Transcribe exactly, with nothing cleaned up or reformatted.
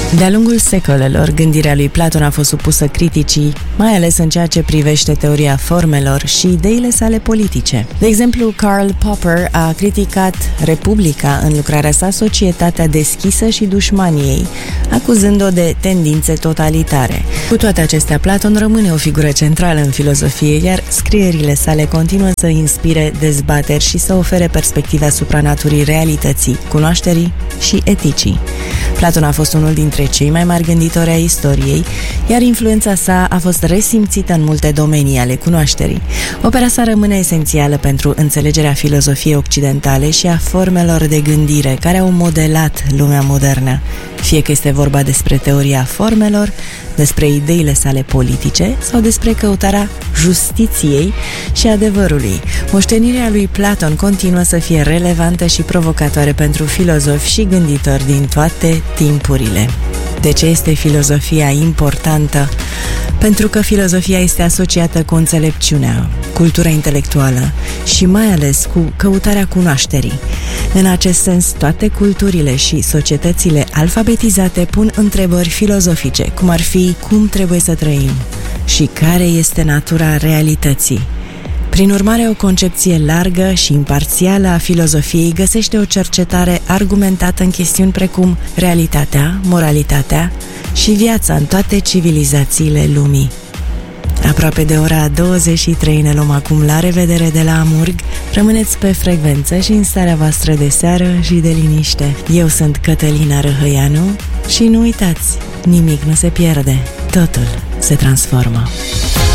De-a lungul secolelor, gândirea lui Platon a fost supusă criticii, mai ales în ceea ce privește teoria formelor și ideile sale politice. De exemplu, Karl Popper a criticat Republica în lucrarea sa Societatea deschisă și dușmaniei, acuzând-o de tendințe totalitare. Cu toate acestea, Platon rămâne o figură centrală în filozofie, iar scrierile sale continuă să inspire dezbateri și să ofere perspective asupra naturii realității, cunoașterii și eticii. Platon a fost unul dintre cei mai mari gânditori ai istoriei, iar influența sa a fost resimțită în multe domenii ale cunoașterii. Opera sa rămâne esențială pentru înțelegerea filozofiei occidentale și a formelor de gândire care au modelat lumea modernă, fie că este vorba despre teoria formelor, despre ideile sale politice sau despre căutarea justiției și adevărului. Moștenirea lui Platon continuă să fie relevantă și provocatoare pentru filozofi și gânditori din toate timpurile. De ce este filozofia importantă? Pentru că filozofia este asociată cu înțelepciunea, cultura intelectuală și mai ales cu căutarea cunoașterii. În acest sens, toate culturile și societățile alfabetizate pun întrebări filozofice, cum ar fi cum trebuie să trăim și care este natura realității. Prin urmare, o concepție largă și imparțială a filozofiei găsește o cercetare argumentată în chestiuni precum realitatea, moralitatea și viața în toate civilizațiile lumii. Aproape de ora douăzeci și trei ne luăm acum la revedere de la Amurg. Rămâneți pe frecvență și în starea voastră de seară și de liniște. Eu sunt Cătălina Răhăianu și nu uitați, nimic nu se pierde, totul se transformă.